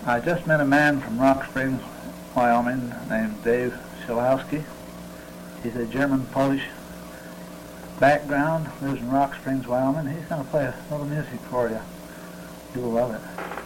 I just met a man from Rock Springs, Wyoming, named Dave Szalowski. He's a German-Polish background, lives in Rock Springs, Wyoming. He's going to play a little music for you. You'll love it.